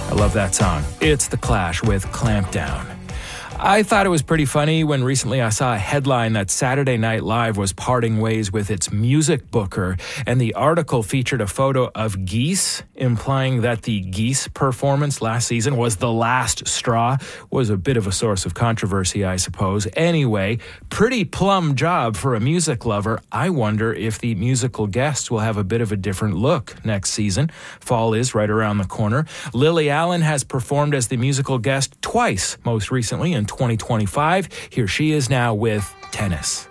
I love that song. It's The Clash with Clamp Down. I thought it was pretty funny when recently I saw a headline that Saturday Night Live was parting ways with its music booker, and the article featured a photo of geese, implying that the Geese performance last season was the last straw. Was a bit of a source of controversy, I suppose. Anyway, pretty plum job for a music lover. I wonder if the musical guests will have a bit of a different look next season. Fall is right around the corner. Lily Allen has performed as the musical guest twice, most recently in 2025. Here she is now with Tennis.